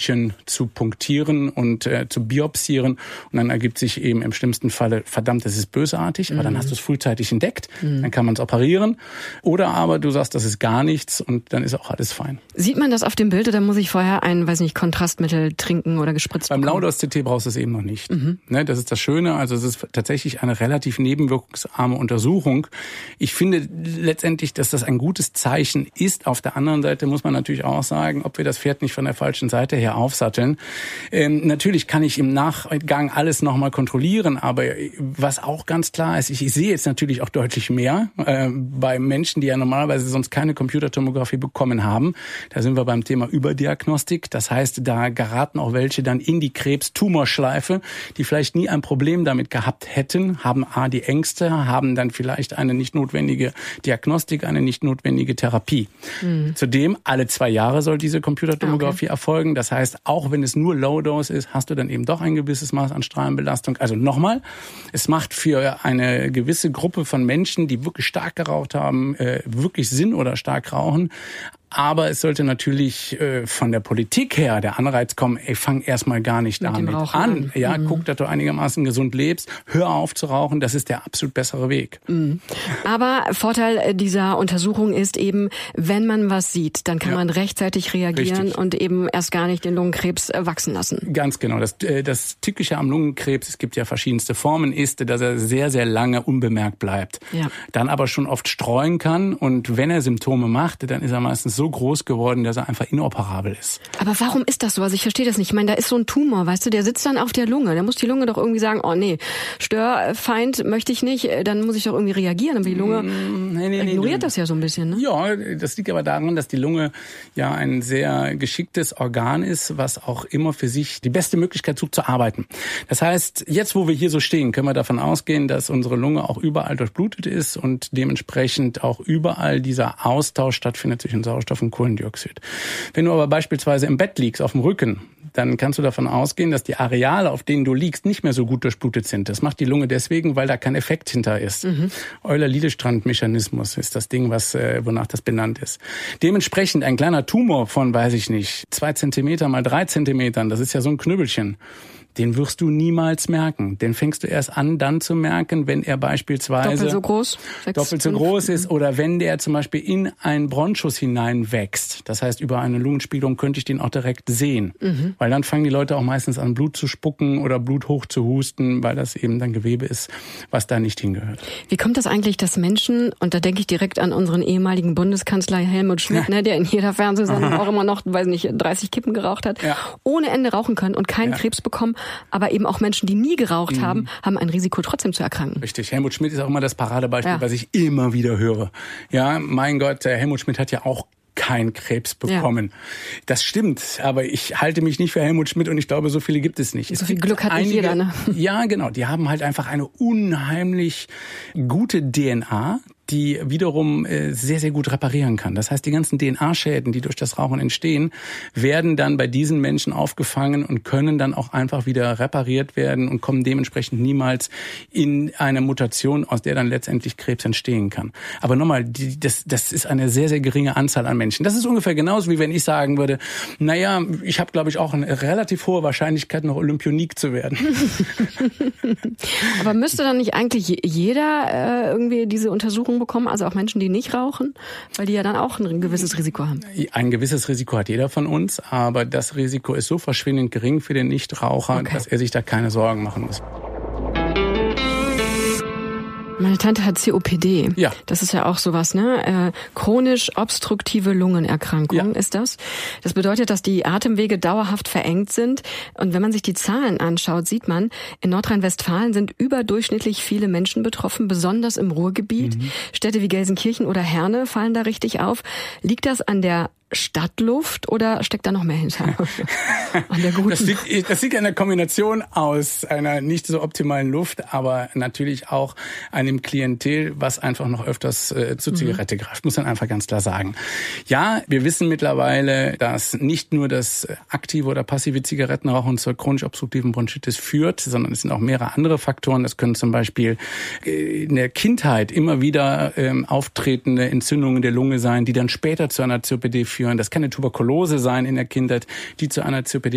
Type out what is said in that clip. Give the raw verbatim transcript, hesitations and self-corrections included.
Knöpfchen zu punktieren und äh, zu biopsieren. Und dann ergibt sich eben im schlimmsten Falle, verdammt, das ist bösartig, aber mhm. dann hast du es frühzeitig entdeckt, mhm. dann kann man es operieren. Oder aber du sagst, das ist gar nichts und dann ist auch alles fein. Sieht man das auf dem Bild oder muss ich vorher ein, weiß nicht, Kontrastmittel trinken oder gespritzt bekommen? Beim Low-Dose C T brauchst du es eben noch nicht. Mhm. Ne, das ist das Schöne, also es ist tatsächlich eine relativ nebenwirkungsarme Untersuchung. Ich finde letztendlich, dass das ein gutes Zeichen ist. Auf der anderen Seite muss man natürlich auch sagen, ob wir das Pferd nicht von der falschen Seite her aufsatteln. Ähm, natürlich kann ich im Nachgang alles nochmal kontrollieren, aber was auch ganz klar ist, ich, ich sehe jetzt natürlich auch deutlich mehr äh, bei Menschen, die ja normalerweise sonst keine Computertomographie bekommen haben. Da sind wir beim Thema Überdiagnostik. Das heißt, da geraten auch welche dann in die Krebs-Tumorschleife, die vielleicht nie ein Problem damit gehabt hätten, haben A, die Ängste, haben dann vielleicht eine nicht notwendige Diagnostik, eine nicht notwendige Therapie. Mhm. Zudem, alle zwei Jahre soll diese Computertomographie okay. erfolgen. Das heißt, auch wenn es nur Low-Dose ist, hast du dann eben doch ein gewisses Maß an Strahlenbelastung. Also nochmal, es macht für eine gewisse Gruppe von Menschen, die wirklich stark geraucht haben, äh, wirklich Sinn oder stark rauchen. Aber es sollte natürlich äh, von der Politik her der Anreiz kommen, ey, fang erstmal gar nicht Mit damit an. an. Ja, mhm. guck, dass du einigermaßen gesund lebst, hör auf zu rauchen, das ist der absolut bessere Weg. Mhm. Aber Vorteil dieser Untersuchung ist eben, wenn man was sieht, dann kann ja. man rechtzeitig reagieren Richtig. Und eben erst gar nicht den Lungenkrebs wachsen lassen. Ganz genau. Das, das Tückische am Lungenkrebs, es gibt ja verschiedenste Formen, ist, dass er sehr, sehr lange unbemerkt bleibt. Ja. Dann aber schon oft streuen kann und wenn er Symptome macht, dann ist er meistens so groß geworden, dass er einfach inoperabel ist. Aber warum ist das so? Also ich verstehe das nicht. Ich meine, da ist so ein Tumor, weißt du, der sitzt dann auf der Lunge. Da muss die Lunge doch irgendwie sagen, oh nee, Störfeind möchte ich nicht, dann muss ich doch irgendwie reagieren. Aber die Lunge nee, nee, ignoriert nee, das ja so ein bisschen, ne? Ja, das liegt aber daran, dass die Lunge ja ein sehr geschicktes Organ ist, was auch immer für sich die beste Möglichkeit sucht zu arbeiten. Das heißt, jetzt wo wir hier so stehen, können wir davon ausgehen, dass unsere Lunge auch überall durchblutet ist und dementsprechend auch überall dieser Austausch stattfindet zwischen Sauerstoff und Kohlendioxid. Wenn du aber beispielsweise im Bett liegst, auf dem Rücken, dann kannst du davon ausgehen, dass die Areale, auf denen du liegst, nicht mehr so gut durchblutet sind. Das macht die Lunge deswegen, weil da kein Effekt hinter ist. Mhm. Euler-Lillestrand-Mechanismus ist das Ding, was äh, wonach das benannt ist. Dementsprechend ein kleiner Tumor von, weiß ich nicht, zwei Zentimeter mal drei Zentimetern, das ist ja so ein Knüppelchen. Den wirst du niemals merken. Den fängst du erst an, dann zu merken, wenn er beispielsweise doppelt so groß, sechs, doppelt so groß ist oder wenn der zum Beispiel in einen Bronchus hineinwächst. Das heißt, über eine Lungenspiegelung könnte ich den auch direkt sehen. Mhm. Weil dann fangen die Leute auch meistens an, Blut zu spucken oder Blut hoch zu husten, weil das eben dann Gewebe ist, was da nicht hingehört. Wie kommt das eigentlich, dass Menschen, und da denke ich direkt an unseren ehemaligen Bundeskanzler Helmut Schmidt, ja. ne, der in jeder Fernsehsendung auch immer noch, weiß nicht, dreißig Kippen geraucht hat, ja. ohne Ende rauchen können und keinen ja. Krebs bekommen. Aber eben auch Menschen, die nie geraucht mhm. haben, haben ein Risiko trotzdem zu erkranken. Richtig. Helmut Schmidt ist auch immer das Paradebeispiel, ja. was ich immer wieder höre. Ja, mein Gott, der Helmut Schmidt hat ja auch keinen Krebs bekommen. Ja. Das stimmt, aber ich halte mich nicht für Helmut Schmidt und ich glaube, so viele gibt es nicht. So viel Glück hat nicht jeder, ne? Ja, genau. Die haben halt einfach eine unheimlich gute D N A, die wiederum äh, sehr, sehr gut reparieren kann. Das heißt, die ganzen D N A-Schäden, die durch das Rauchen entstehen, werden dann bei diesen Menschen aufgefangen und können dann auch einfach wieder repariert werden und kommen dementsprechend niemals in eine Mutation, aus der dann letztendlich Krebs entstehen kann. Aber nochmal, die, das, das ist eine sehr, sehr geringe Anzahl an Menschen. Das ist ungefähr genauso, wie wenn ich sagen würde, naja, ich habe, glaube ich, auch eine relativ hohe Wahrscheinlichkeit, noch Olympionik zu werden. Aber müsste dann nicht eigentlich jeder äh, irgendwie diese Untersuchung bekommen, also auch Menschen, die nicht rauchen, weil die ja dann auch ein gewisses Risiko haben? Ein gewisses Risiko hat jeder von uns, aber das Risiko ist so verschwindend gering für den Nichtraucher, okay. dass er sich da keine Sorgen machen muss. Meine Tante hat C O P D. Ja. Das ist ja auch sowas, ne? Äh, chronisch obstruktive Lungenerkrankung ja. ist das. Das bedeutet, dass die Atemwege dauerhaft verengt sind. Und wenn man sich die Zahlen anschaut, sieht man, in Nordrhein-Westfalen sind überdurchschnittlich viele Menschen betroffen, besonders im Ruhrgebiet. Mhm. Städte wie Gelsenkirchen oder Herne fallen da richtig auf. Liegt das an der Stadtluft oder steckt da noch mehr hinter? An der guten. Das liegt, das liegt an der Kombination aus einer nicht so optimalen Luft, aber natürlich auch einem Klientel, was einfach noch öfters äh, zur Zigarette mhm. greift, muss man einfach ganz klar sagen. Ja, wir wissen mittlerweile, dass nicht nur das aktive oder passive Zigarettenrauchen zur chronisch obstruktiven Bronchitis führt, sondern es sind auch mehrere andere Faktoren. Das können zum Beispiel in der Kindheit immer wieder ähm, auftretende Entzündungen der Lunge sein, die dann später zu einer C O P D führen. Das kann eine Tuberkulose sein in der Kindheit, die zu einer C O P D